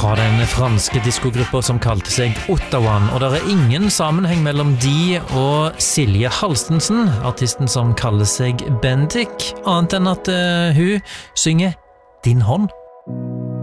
var den franske diskogruppa som kalte seg Ottawa, og det ingen sammenheng mellom de og Silje Halstensen, artisten som kaller seg Bendik, annet enn at hun synger Din hånd.